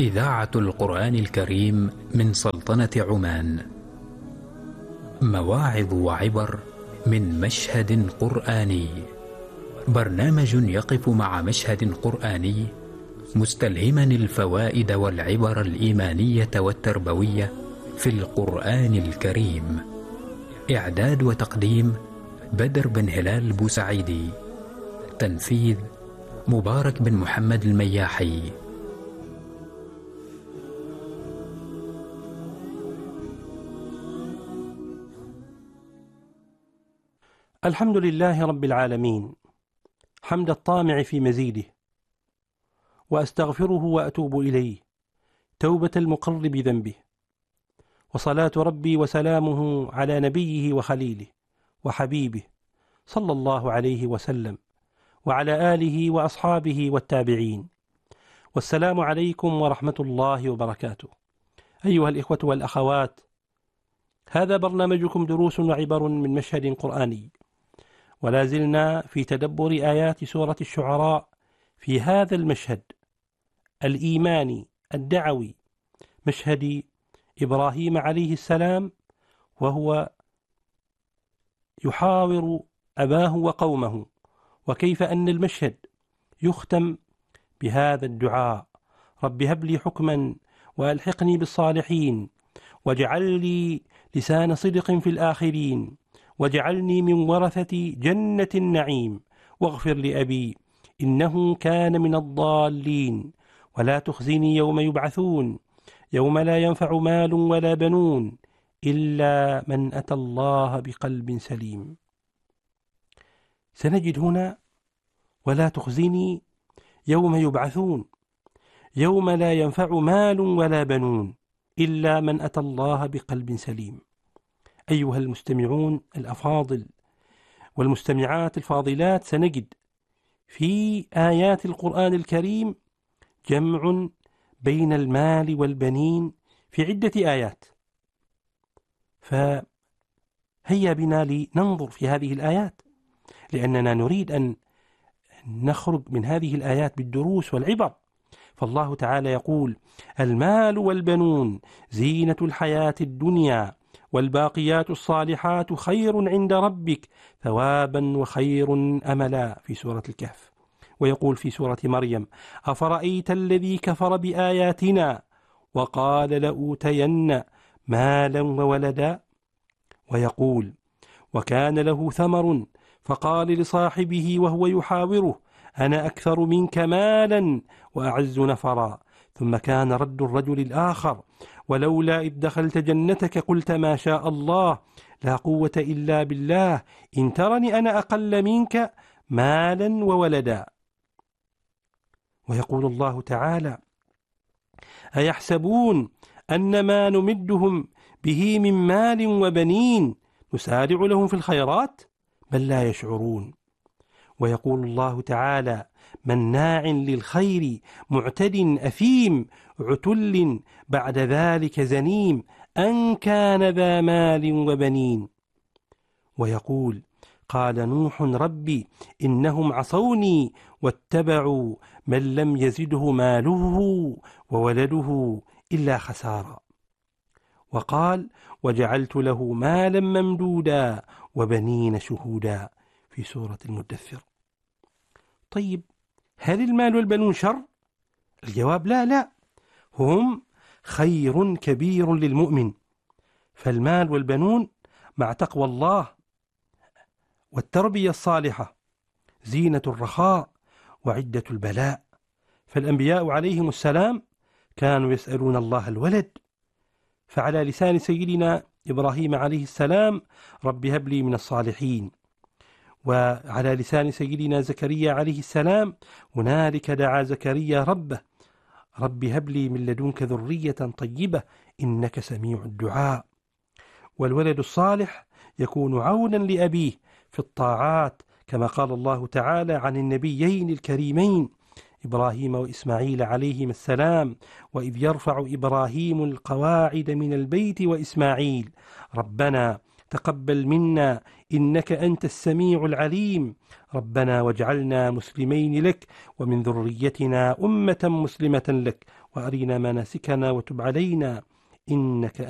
إذاعة القرآن الكريم من سلطنة عمان. مواعظ وعبر من مشهد قرآني. برنامج يقف مع مشهد قرآني مستلهما الفوائد والعبر الإيمانية والتربوية في القرآن الكريم. إعداد وتقديم بدر بن هلال بوسعيدي. تنفيذ مبارك بن محمد المياحي. الحمد لله رب العالمين، حمد الطامع في مزيده، وأستغفره وأتوب إليه توبة المقر بذنبه، وصلاة ربي وسلامه على نبيه وخليله وحبيبه صلى الله عليه وسلم، وعلى آله وأصحابه والتابعين. والسلام عليكم ورحمة الله وبركاته. أيها الإخوة والأخوات، هذا برنامجكم دروس وعبر من مشهد قرآني، ولا زلنا في تدبر آيات سورة الشعراء في هذا المشهد الإيماني الدعوي، مشهد إبراهيم عليه السلام وهو يحاور أباه وقومه، وكيف أن المشهد يختم بهذا الدعاء: رب هب لي حكما وألحقني بالصالحين واجعل لي لسان صدق في الآخرين واجعلني من ورثة جنة النعيم واغفر لأبي إنه كان من الضالين ولا تخزني يوم يبعثون يوم لا ينفع مال ولا بنون إلا من أتى الله بقلب سليم. سنجد هنا ولا تخزني يوم يبعثون يوم لا ينفع مال ولا بنون إلا من أتى الله بقلب سليم. أيها المستمعون الأفاضل والمستمعات الفاضلات، سنجد في آيات القرآن الكريم جمع بين المال والبنين في عدة آيات، فهيا بنا لننظر في هذه الآيات، لأننا نريد أن نخرج من هذه الآيات بالدروس والعبر. فالله تعالى يقول: المال والبنون زينة الحياة الدنيا والباقيات الصالحات خير عند ربك ثوابا وخير أملا في سورة الكهف. ويقول في سورة مريم: أفرأيت الذي كفر بآياتنا وقال لأوتين مالا وولدا. ويقول: وكان له ثمر فقال لصاحبه وهو يحاوره أنا أكثر منك مالا وأعز نفرا. ثم كان رد الرجل الآخر: ولولا إذ دخلت جنتك قلت ما شاء الله لا قوة إلا بالله إن ترني أنا أقل منك مالا وولدا. ويقول الله تعالى: أيحسبون أن ما نمدهم به من مال وبنين نسارع لهم في الخيرات بل لا يشعرون. ويقول الله تعالى: مناع للخير معتد أثيم عتل بعد ذلك زنيم أن كان ذا مال وبنين. ويقول: قال نوح ربي إنهم عصوني واتبعوا من لم يزده ماله وولده إلا خسارا. وقال: وجعلت له مالا ممدودا وبنين شهودا في سورة المدثر. طيب، هل المال والبنون شر؟ الجواب لا، هم خير كبير للمؤمن. فالمال والبنون مع تقوى الله والتربية الصالحة زينة الرخاء وعدة البلاء. فالأنبياء عليهم السلام كانوا يسألون الله الولد، فعلى لسان سيدنا إبراهيم عليه السلام: رب هب لي من الصالحين. وعلى لسان سيدنا زكريا عليه السلام: هنالك دعا زكريا ربه رب هب لي من لدنك ذرية طيبة إنك سميع الدعاء. والولد الصالح يكون عونا لأبيه في الطاعات، كما قال الله تعالى عن النبيين الكريمين إبراهيم وإسماعيل عليهما السلام: وإذ يرفع إبراهيم القواعد من البيت وإسماعيل ربنا تقبل منا إنك أنت السميع العليم. ربنا واجعلنا مسلمين لك ومن ذريتنا أمة مسلمة لك، وأرنا مناسكنا وتب علينا إنك